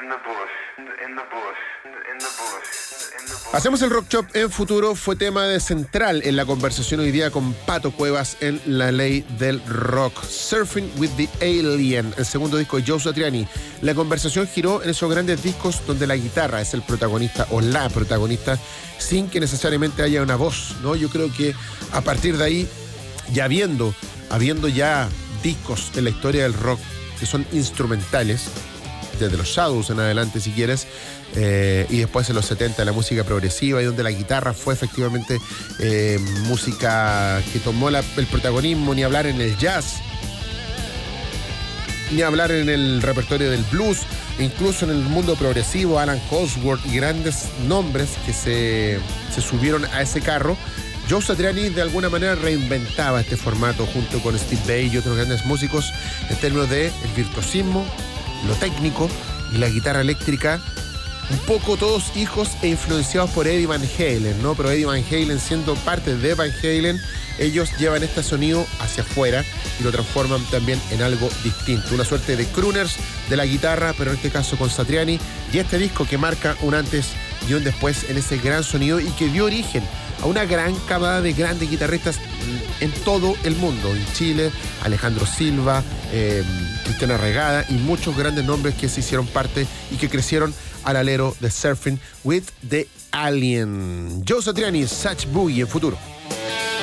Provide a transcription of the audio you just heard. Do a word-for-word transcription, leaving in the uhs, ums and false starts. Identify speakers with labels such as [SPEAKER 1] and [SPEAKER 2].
[SPEAKER 1] Hacemos el Rock Shop en Futuro. Fue tema de central en la conversación hoy día con Pato Cuevas en La Ley del Rock. Surfing with the Alien, el segundo disco de Joe Satriani. La conversación giró en esos grandes discos donde la guitarra es el protagonista o la protagonista, sin que necesariamente haya una voz, ¿no? Yo creo que a partir de ahí, ya habiendo, habiendo ya discos en la historia del rock que son instrumentales, desde los Shadows en adelante si quieres, eh, y después en los setenta la música progresiva, y donde la guitarra fue efectivamente eh, música que tomó la, el protagonismo, ni hablar en el jazz, ni hablar en el repertorio del blues, incluso en el mundo progresivo, Alan Holdsworth y grandes nombres que se, se subieron a ese carro. Joe Satriani de alguna manera reinventaba este formato junto con Steve Vai y otros grandes músicos en términos de el virtuosismo, lo técnico y la guitarra eléctrica, un poco todos hijos e influenciados por Eddie Van Halen, ¿no? Pero Eddie Van Halen, siendo parte de Van Halen, ellos llevan este sonido hacia afuera y lo transforman también en algo distinto, una suerte de crooners de la guitarra, pero en este caso con Satriani, y este disco que marca un antes y un después en ese gran sonido y que dio origen a una gran camada de grandes guitarristas en todo el mundo, en Chile, Alejandro Silva, eh, Cristiana Regada y muchos grandes nombres que se hicieron parte y que crecieron al alero de Surfing with the Alien. Joe Satriani, Satch Boogie en Futuro.